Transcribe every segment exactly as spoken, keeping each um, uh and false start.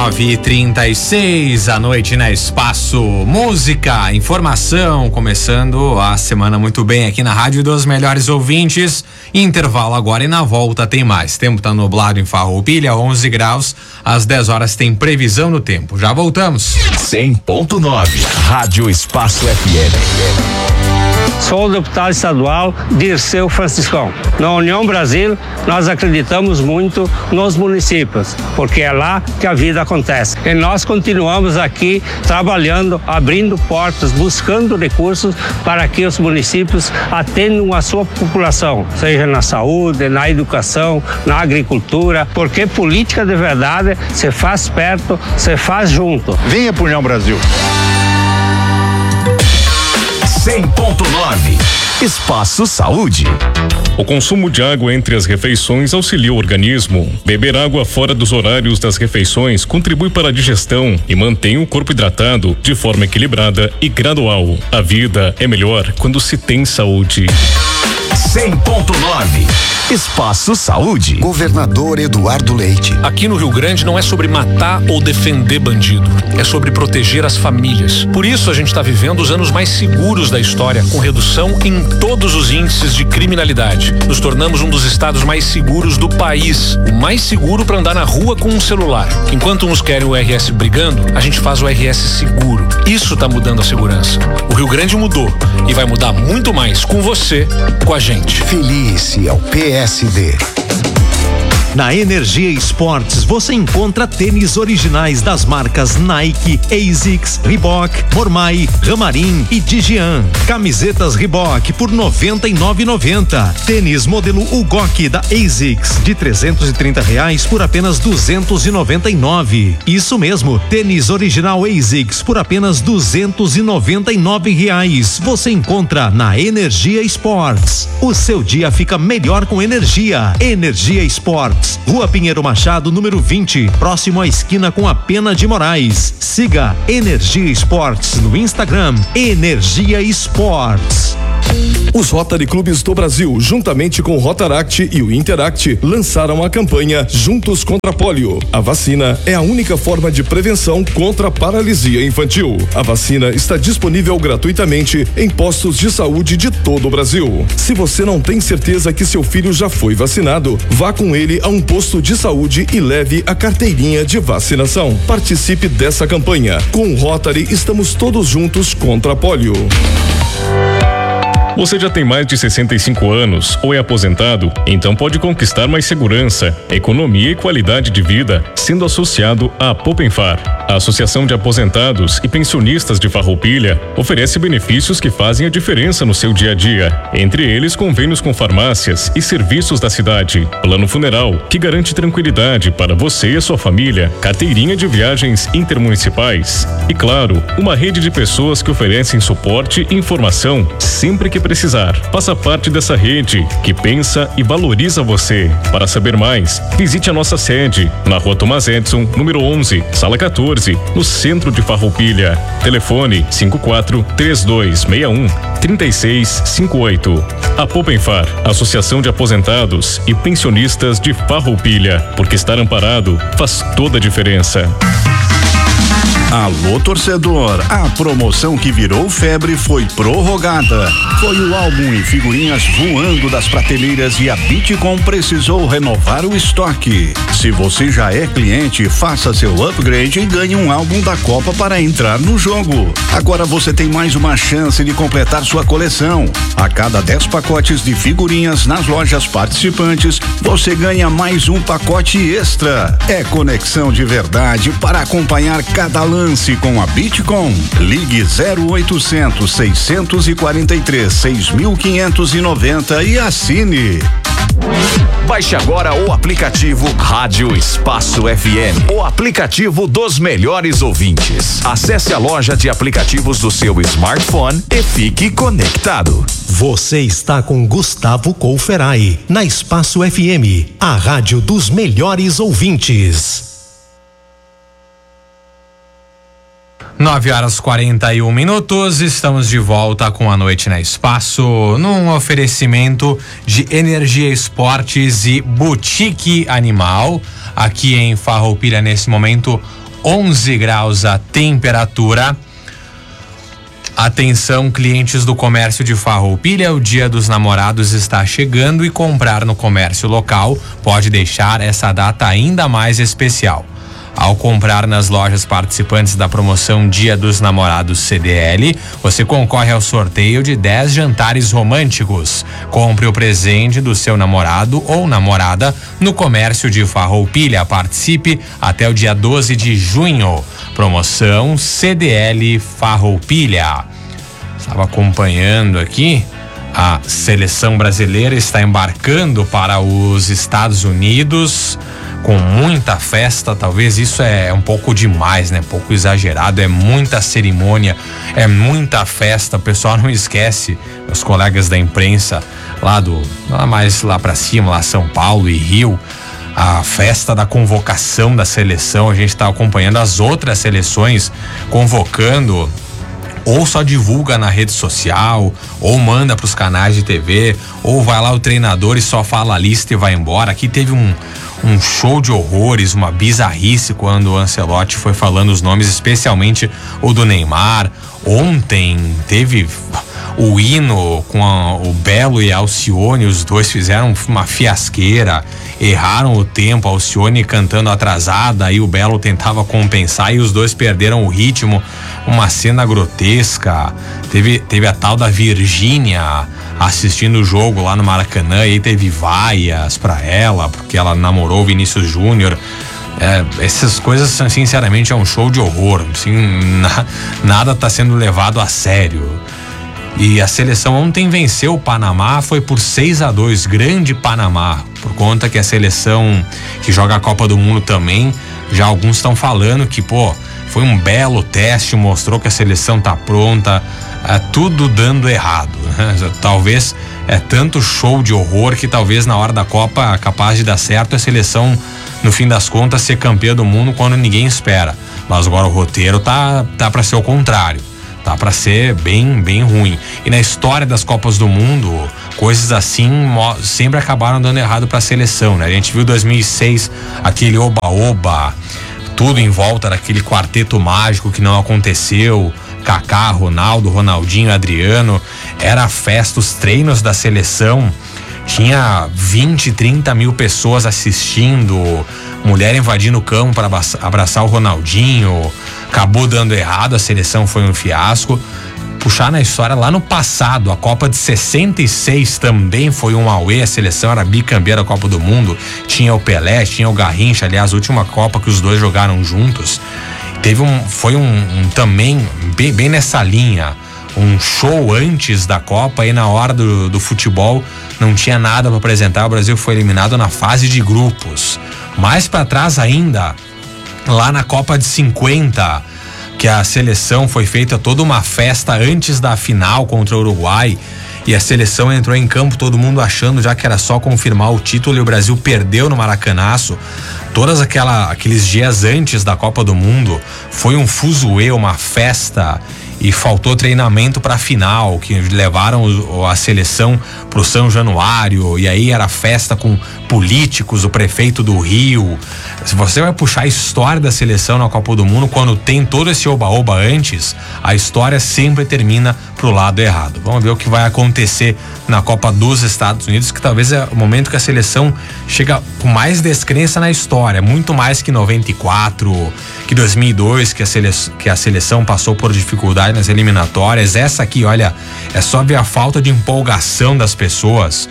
nove e trinta e seis à noite na Espaço Música, informação, começando a semana muito bem aqui na Rádio dos Melhores Ouvintes. Intervalo agora e na volta tem mais. Tempo tá nublado em Farroupilha, onze graus. Às dez horas tem previsão do tempo. Já voltamos. cem ponto nove Rádio Espaço F M. Sou o deputado estadual Dirceu Franciscão. Na União Brasil, nós acreditamos muito nos municípios, porque é lá que a vida acontece. E nós continuamos aqui trabalhando, abrindo portas, buscando recursos para que os municípios atendam a sua população, seja na saúde, na educação, na agricultura, porque política de verdade se faz perto, se faz junto. Venha para União Brasil. cem ponto nove Espaço Saúde. O consumo de água entre as refeições auxilia o organismo. Beber água fora dos horários das refeições contribui para a digestão e mantém o corpo hidratado de forma equilibrada e gradual. A vida é melhor quando se tem saúde. cem ponto nove Espaço Saúde. Governador Eduardo Leite. Aqui no Rio Grande não é sobre matar ou defender bandido, é sobre proteger as famílias. Por isso a gente está vivendo os anos mais seguros da história, com redução em todos os índices de criminalidade. Nos tornamos um dos estados mais seguros do país, o mais seguro para andar na rua com um celular. Enquanto uns querem o R S brigando, a gente faz o R S seguro. Isso está mudando a segurança. O Rio Grande mudou e vai mudar muito mais com você, com a gente. Felice ao P S D. Na Energia Esportes você encontra tênis originais das marcas Nike, ASICS, Reebok, Mormai, Ramarim e Digian. Camisetas Reebok por noventa e nove reais e noventa centavos. Tênis modelo Ugok da ASICS de trezentos e trinta reais por apenas duzentos e noventa e nove. Isso mesmo, tênis original ASICS por apenas duzentos e noventa e nove reais. Você encontra na Energia Esportes. O seu dia fica melhor com energia. Energia Esportes. Rua Pinheiro Machado, número vinte, próximo à esquina com a Pena de Moraes. Siga Energia Esportes no Instagram, Energia Esportes. Os Rotary Clubes do Brasil, juntamente com o Rotaract e o Interact, lançaram a campanha Juntos contra a Polio. A vacina é a única forma de prevenção contra a paralisia infantil. A vacina está disponível gratuitamente em postos de saúde de todo o Brasil. Se você não tem certeza que seu filho já foi vacinado, vá com ele a um posto de saúde e leve a carteirinha de vacinação. Participe dessa campanha. Com o Rotary, estamos todos juntos contra a polio. Você já tem mais de sessenta e cinco anos ou é aposentado? Então pode conquistar mais segurança, economia e qualidade de vida sendo associado à Popenfar. A Associação de Aposentados e Pensionistas de Farroupilha oferece benefícios que fazem a diferença no seu dia a dia. Entre eles, convênios com farmácias e serviços da cidade, plano funeral que garante tranquilidade para você e a sua família, carteirinha de viagens intermunicipais e, claro, uma rede de pessoas que oferecem suporte e informação sempre que precisar. Faça parte dessa rede que pensa e valoriza você. Para saber mais, visite a nossa sede na Rua Thomas Edison, número onze, sala quatorze, no centro de Farroupilha. Telefone cinco quatro três dois seis um três seis cinco oito. A Popenfar, Associação de Aposentados e Pensionistas de Farroupilha, porque estar amparado faz toda a diferença. Alô, torcedor, a promoção que virou febre foi prorrogada. Foi o álbum e figurinhas voando das prateleiras e a Bitcom precisou renovar o estoque. Se você já é cliente, faça seu upgrade e ganhe um álbum da Copa para entrar no jogo. Agora você tem mais uma chance de completar sua coleção. A cada dez pacotes de figurinhas nas lojas participantes, você ganha mais um pacote extra. É conexão de verdade para acompanhar cada lance com a Bitcom. Ligue zero oitocentos, seiscentos e quarenta e três, seis mil quinhentos e noventa e assine. Baixe agora o aplicativo Rádio Espaço F M, o aplicativo dos melhores ouvintes. Acesse a loja de aplicativos do seu smartphone e fique conectado. Você está com Gustavo Couferai, na Espaço F M, a rádio dos melhores ouvintes. nove horas e quarenta e um minutos, estamos de volta com a Noite na Espaço, num oferecimento de Energia Esportes e Boutique Animal, aqui em Farroupilha nesse momento onze graus a temperatura. Atenção, clientes do comércio de Farroupilha, o Dia dos Namorados está chegando e comprar no comércio local pode deixar essa data ainda mais especial. Ao comprar nas lojas participantes da promoção Dia dos Namorados C D L, você concorre ao sorteio de dez jantares românticos. Compre o presente do seu namorado ou namorada no comércio de Farroupilha. Participe até o dia doze de junho. Promoção C D L Farroupilha. Estava acompanhando aqui. A seleção brasileira está embarcando para os Estados Unidos com muita festa. Talvez isso é um pouco demais, né? Pouco exagerado. É muita cerimônia, é muita festa. O pessoal não esquece, os colegas da imprensa lá do, lá mais lá para cima, lá São Paulo e Rio, a festa da convocação da seleção. A gente está acompanhando as outras seleções convocando, ou só divulga na rede social, ou manda para os canais de T V, ou vai lá o treinador e só fala a lista e vai embora. Aqui teve um, um show de horrores, uma bizarrice quando o Ancelotti foi falando os nomes, especialmente o do Neymar. Ontem teve o hino com a, o Belo e a Alcione, os dois fizeram uma fiasqueira, erraram o tempo, a Alcione cantando atrasada, aí o Belo tentava compensar e os dois perderam o ritmo, uma cena grotesca. Teve, teve a tal da Virgínia assistindo o jogo lá no Maracanã, e aí teve vaias pra ela, porque ela namorou o Vinícius Júnior. É, essas coisas, sinceramente, é um show de horror, assim, na, nada tá sendo levado a sério. E a seleção ontem venceu o Panamá, foi por seis a dois, grande Panamá, por conta que a seleção que joga a Copa do Mundo também, já alguns estão falando que, pô, foi um belo teste, mostrou que a seleção tá pronta, é, tudo dando errado, né? Talvez é tanto show de horror que talvez na hora da Copa, capaz de dar certo, a seleção, no fim das contas, ser campeã do mundo quando ninguém espera. Mas agora o roteiro tá, tá para ser o contrário. Tá para ser bem, bem ruim. E na história das Copas do Mundo, coisas assim sempre acabaram dando errado para a seleção, né? A gente viu dois mil e seis, aquele oba-oba, tudo em volta daquele quarteto mágico que não aconteceu. Kaká, Ronaldo, Ronaldinho, Adriano. Era festa, os treinos da seleção. Tinha vinte, trinta mil pessoas assistindo, mulher invadindo o campo para abraçar o Ronaldinho. Acabou dando errado, a seleção foi um fiasco. Puxar na história lá no passado, a Copa de sessenta e seis também foi um auê, a seleção era bicampeã da Copa do Mundo, tinha o Pelé, tinha o Garrincha, aliás, a última Copa que os dois jogaram juntos. Teve um, foi um, um também bem, bem nessa linha, um show antes da Copa, e na hora do, do futebol não tinha nada para apresentar. O Brasil foi eliminado na fase de grupos. Mais para trás ainda, lá na Copa de cinquenta, que a seleção foi feita toda uma festa antes da final contra o Uruguai, e a seleção entrou em campo, todo mundo achando já que era só confirmar o título, e o Brasil perdeu no Maracanaço. Todas aquela, aqueles dias antes da Copa do Mundo foi um fuzuê, uma festa, e faltou treinamento para a final, que levaram a seleção pro São Januário, e aí era festa com políticos, o prefeito do Rio. Se você vai puxar a história da seleção na Copa do Mundo, quando tem todo esse oba-oba antes, a história sempre termina pro lado errado. Vamos ver o que vai acontecer na Copa dos Estados Unidos, que talvez é o momento que a seleção chega com mais descrença na história, muito mais que noventa e quatro, que dois mil e dois, que a seleção, que a seleção passou por dificuldade nas eliminatórias. Essa aqui, olha, é só ver a falta de empolgação das pessoas.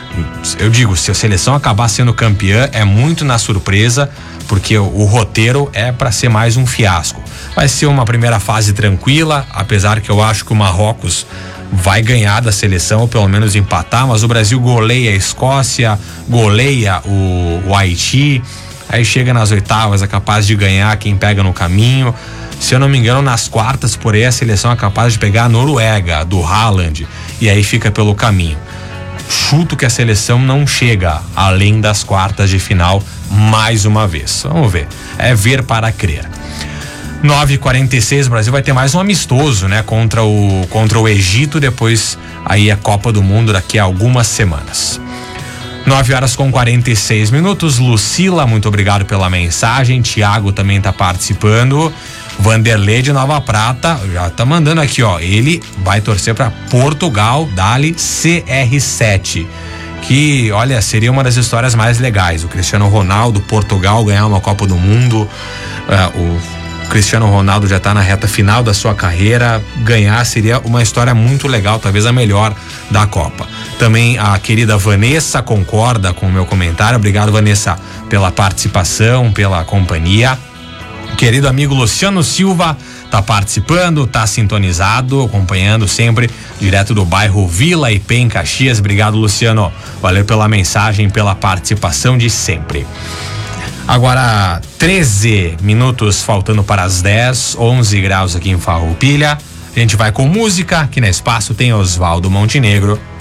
Eu digo, se a seleção acabar sendo campeã, é muito na surpresa, porque o, o roteiro é para ser mais um fiasco. Vai ser uma primeira fase tranquila, apesar que eu acho que o Marrocos vai ganhar da seleção, ou pelo menos empatar, mas o Brasil goleia a Escócia, goleia o, o Haiti, aí chega nas oitavas, é capaz de ganhar quem pega no caminho. Se eu não me engano, nas quartas, por aí, a seleção é capaz de pegar a Noruega, do Haaland, e aí fica pelo caminho. Chuto que a seleção não chega além das quartas de final mais uma vez. Vamos ver. É ver para crer. nove e quarenta e seis, o Brasil vai ter mais um amistoso, né? Contra o, contra o Egito, depois aí a Copa do Mundo daqui a algumas semanas. nove horas com quarenta e seis minutos. Lucila, muito obrigado pela mensagem. Tiago também tá participando. Vanderlei de Nova Prata já tá mandando aqui, ó. Ele vai torcer para Portugal, dali C R sete. Que, olha, seria uma das histórias mais legais. O Cristiano Ronaldo, Portugal, ganhar uma Copa do Mundo. Uh, o Cristiano Ronaldo já tá na reta final da sua carreira. Ganhar seria uma história muito legal, talvez a melhor da Copa. Também a querida Vanessa concorda com o meu comentário. Obrigado, Vanessa, pela participação, pela companhia. Querido amigo Luciano Silva tá participando, tá sintonizado, acompanhando sempre direto do bairro Vila Ipê, em Caxias. Obrigado, Luciano. Valeu pela mensagem, pela participação de sempre. Agora, treze minutos faltando para as dez, onze graus aqui em Farroupilha. A gente vai com música. Aqui na Espaço tem Oswaldo Montenegro.